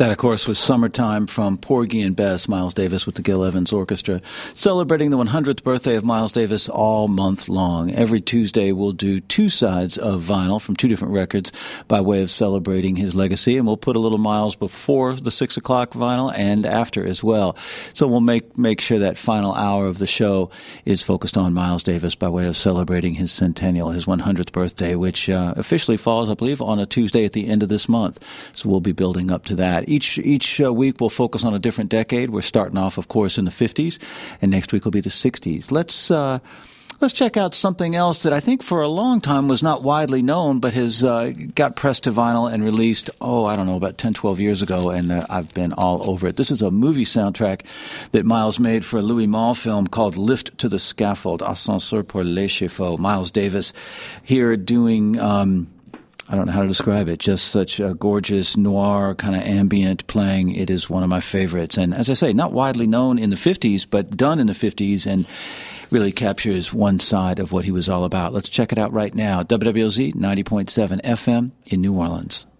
That, of course, was Summertime from Porgy and Bess, Miles Davis with the Gil Evans Orchestra, celebrating the 100th birthday of Miles Davis all month long. Every Tuesday, we'll do two sides of vinyl from two different records by way of celebrating his legacy, and we'll put a little Miles before the 6 o'clock vinyl and after as well. So we'll make sure that final hour of the show is focused on Miles Davis by way of celebrating his centennial, his 100th birthday, which officially falls, I believe, on a Tuesday at the end of this month. So we'll be building up to that. Each week we'll focus on a different decade. We're starting off, of course, in the 50s, and next week will be the 60s. Let's check out something else that I think for a long time was not widely known, but has got pressed to vinyl and released, about 10, 12 years ago, and I've been all over it. This is a movie soundtrack that Miles made for a Louis Malle film called Lift to the Scaffold, Ascenseur pour l'échafaud. Miles Davis here doing... I don't know how to describe it, just such a gorgeous noir kind of ambient playing. It is one of my favorites. And as I say, not widely known in the 50s, but done in the 50s and really captures one side of what he was all about. Let's check it out right now. WWLZ 90.7 FM in New Orleans.